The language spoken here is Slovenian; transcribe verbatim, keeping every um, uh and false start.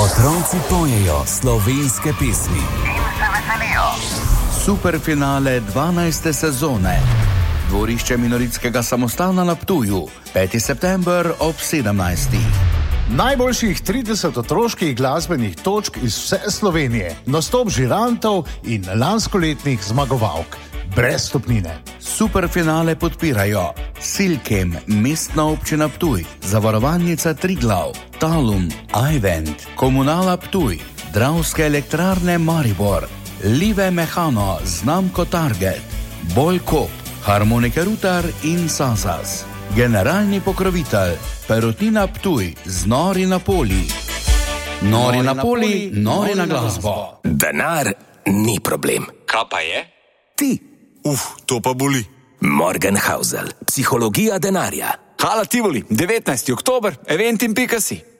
Otroci pojejo slovenske pesmi in se veselijo. Superfinale dvanajste sezone. Dvorišče Minoritskega samostana na Ptuju. peti september ob sedemnajstih. Najboljših trideset otroških glasbenih točk iz vse Slovenije, nastop žirantov in lanskoletnih zmagovalk. Brez stopnine. Superfinale podpirajo Silkem, Mestna občina Ptuj, Zavarovalnica Triglav, Talum, iVent, Komunala Ptuj, Dravske elektrarne Maribor, Live Mehano, znamko Target, Bolkop, Harmonike Rutar in Sazas. Generalni pokrovitelj Perutnina Ptuj z Nori na Poli. Nori na Poli, nori na glasbo. Denar ni problem. Kaj pa je? Ti. Uf, to pa boli. Morgenhausel, psihologija denarja. Hala Tivoli, devetnajsti oktober, eventim pika si.